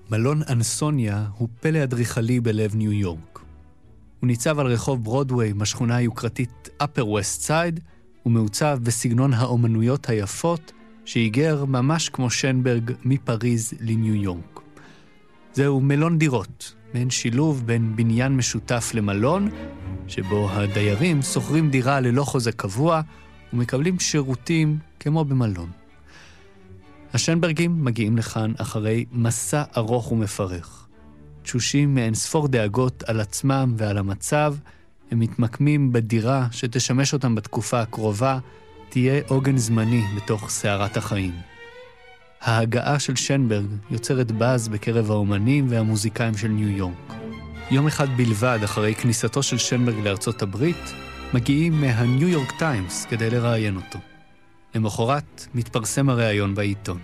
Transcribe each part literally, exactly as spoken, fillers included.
מלון אנסוניה הוא פלא אדריכלי בלב ניו יורק. הוא ניצב על רחוב ברודווי, משכונה היוקרתית Upper West Side, ומעוצב בסגנון האומנויות היפות שהיגר ממש כמו שנברג מפריז לניו יורק. זהו מלון דירות, מעין שילוב בין בניין משותף למלון, שבו הדיירים שוכרים דירה ללא חוזה קבוע ומקבלים שירותים כמו במלון. השנברגים מגיעים לכאן אחרי מסע ארוך ומפרך. תשושים מאין ספור דאגות על עצמם ועל המצב, הם מתמקמים בדירה שתשמש אותם בתקופה הקרובה, תהיה עוגן זמני בתוך סערת החיים. ההגעה של שנברג יוצרת באז בקרב האומנים והמוזיקאים של ניו יורק. יום אחד בלבד אחרי כניסתו של שנברג לארצות הברית, מגיעים מהניו יורק טיימס כדי לראיין אותו. למחרת מתפרסם הראיון בעיתון.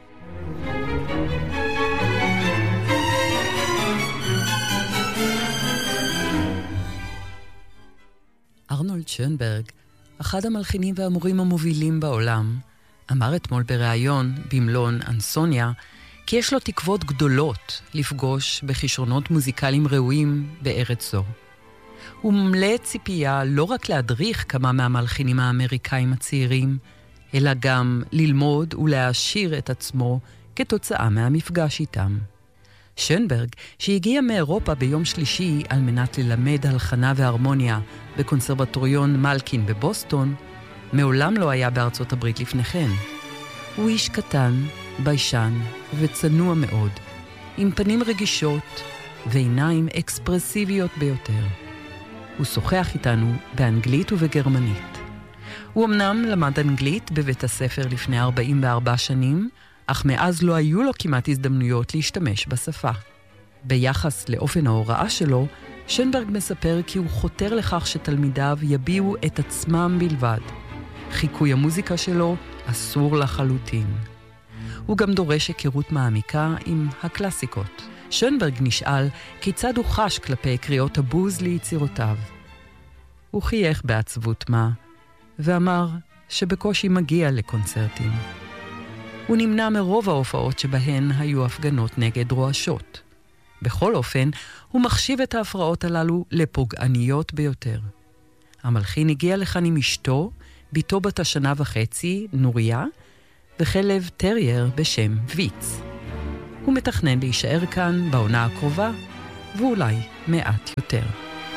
ארנולד שנברג, אחד המלחינים והמורים המובילים בעולם, אמר אתמול בראיון במלון אנסוניה, כי יש לו תקוות גדולות לפגוש בכישרונות מוזיקליים ראויים בארץ זו. הוא מלא ציפייה לא רק להדריך כמה מהמלחינים האמריקאים הצעירים, אלא גם ללמוד ולהעשיר את עצמו כתוצאה מהמפגש איתם. שנברג, שהגיע מאירופה ביום שלישי על מנת ללמד הלחנה והרמוניה בקונסרבטוריון מלקין בבוסטון, מעולם לא היה בארצות הברית לפני כן. הוא איש קטן, ביישן וצנוע מאוד, עם פנים רגישות ועיניים אקספרסיביות ביותר. הוא שוחח איתנו באנגלית ובגרמנית. הוא אמנם למד אנגלית בבית הספר לפני ארבעים וארבע שנים, אך מאז לא היו לו כמעט הזדמנויות להשתמש בשפה. ביחס לאופן ההוראה שלו, שנברג מספר כי הוא חותר לכך שתלמידיו יביעו את עצמם בלבד. חיקוי המוזיקה שלו אסור לחלוטין. הוא גם דורש היכרות מעמיקה עם הקלאסיקות. שנברג נשאל כיצד הוא חש כלפי קריאות הבוז ליצירותיו. הוא חייך בעצבות מה, ואמר שבקושי מגיע לקונצרטים. הוא נמנע מרוב ההופעות שבהן היו הפגנות נגד רועשות. בכל אופן, הוא מחשיב את ההפרעות הללו לפוגעניות ביותר. המלחין הגיע לכאן עם אשתו, ביתו בת השנה וחצי, נוריה, וכלב טרייר בשם ויץ. הוא מתכנן להישאר כאן בעונה הקרובה, ואולי מעט יותר.